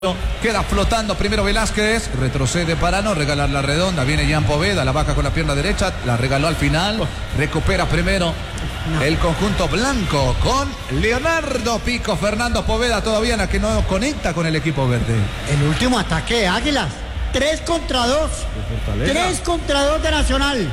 Queda flotando primero Velázquez, retrocede para no regalar la redonda, viene Jan Poveda, la baja con la pierna derecha, la regaló al final, recupera primero el conjunto blanco con Leonardo Pico, Fernando Poveda todavía la que no conecta con el equipo verde. El último ataque de Águilas, 3 contra 2, 3 contra 2 de Nacional,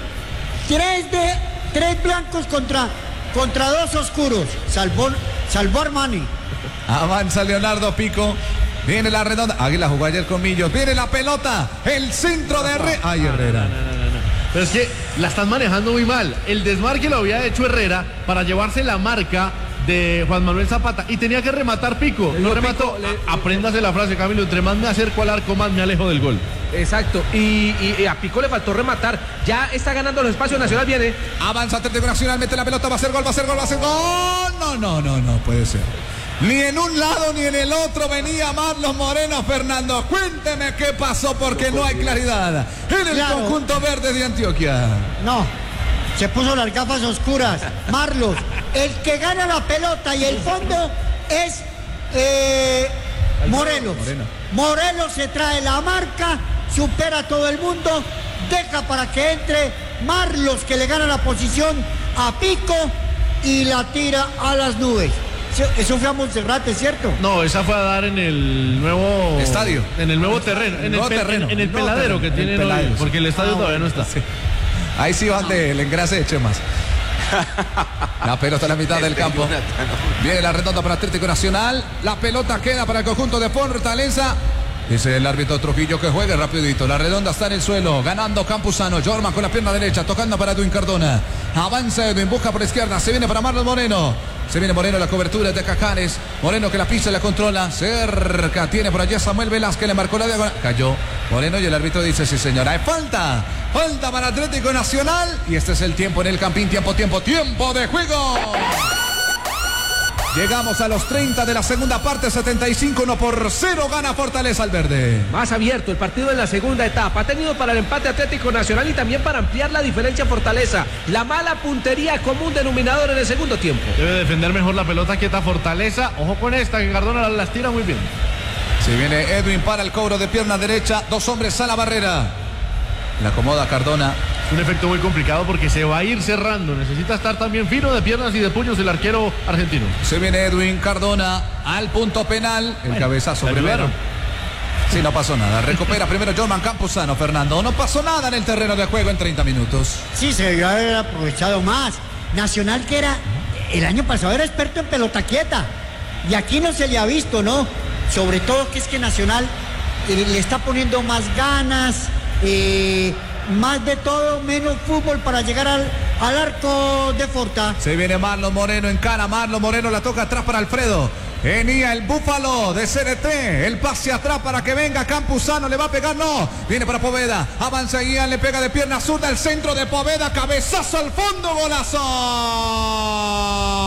3 blancos contra 2 oscuros, salvó Armani. Avanza Leonardo Pico. Viene la redonda. Águila jugó ayer con Millos. Viene la pelota. El centro de Herrera. Ay, Herrera. No. Pero es que la están manejando muy mal. El desmarque lo había hecho Herrera para llevarse la marca de Juan Manuel Zapata. Y tenía que rematar Pico. No remató. Apréndase la frase, Camilo. Entre más me acerco al arco, más me alejo del gol. Exacto. Y a Pico le faltó rematar. Ya está ganando los espacios. Nacional viene. Avanza Atlético Nacional. Mete la pelota. Va a ser gol. No puede ser. Ni en un lado ni en el otro venía Marlos Moreno, Fernando. Cuénteme qué pasó porque no hay claridad en el conjunto verde de Antioquia. No, se puso las gafas oscuras. Marlos, el que gana la pelota y el fondo es Morelos. Morelos se trae la marca, supera a todo el mundo, deja para que entre Marlos, que le gana la posición a Pico y la tira a las nubes. Eso fue a Monserrate, ¿cierto? No, esa fue a dar en el nuevo estadio, en el nuevo terreno, en el peladero que tienen hoy, porque el estadio todavía no está. Sí. Ahí sí van del engrase de Chemas. La pelota a la mitad del campo. Viene la redonda para Atlético Nacional. La pelota queda para el conjunto de Fortaleza. Dice el árbitro Trujillo que juegue rapidito. La redonda está en el suelo. Ganando Campuzano. Jorman con la pierna derecha. Tocando para Edwin Cardona. Avanza Edwin. Busca por izquierda. Se viene para Marlos Moreno. Se viene Moreno. La cobertura de Cajanes. Moreno que la pisa y la controla. Cerca. Tiene por allá Samuel Velázquez. Le marcó la diagonal. Cayó Moreno y el árbitro dice: sí, señora. Hay falta. Falta para Atlético Nacional. Y este es el tiempo en el Campín. Tiempo de juego. Llegamos a los 30 de la segunda parte, 75-1-0, gana Fortaleza al verde. Más abierto el partido en la segunda etapa. Ha tenido para el empate Atlético Nacional y también para ampliar la diferencia Fortaleza. La mala puntería común denominador en el segundo tiempo. Debe defender mejor la pelota quieta Fortaleza. Ojo con esta, que Cardona las tira muy bien. Si viene Edwin para el cobro de pierna derecha, 2 hombres a la barrera. La acomoda Cardona. Un efecto muy complicado porque se va a ir cerrando. Necesita estar también fino de piernas y de puños el arquero argentino. Se viene Edwin Cardona al punto penal. El cabezazo primero. Sí, no pasó nada. Recupera primero Jorman Campuzano, Fernando. No pasó nada en el terreno de juego en 30 minutos. Sí, se debió haber aprovechado más. Nacional, que era el año pasado era experto en pelota quieta. Y aquí no se le ha visto, ¿no? Sobre todo que es que Nacional le está poniendo más ganas. Más de todo, menos fútbol para llegar al arco de Forta. Se viene Marlon Moreno en cara. Marlon Moreno la toca atrás para Alfredo. Venía el Búfalo de CNT. El pase atrás para que venga Campuzano. Le va a pegar, no. Viene para Poveda. Avanza Ian, le pega de pierna zurda. El centro de Poveda. Cabezazo al fondo. Golazo.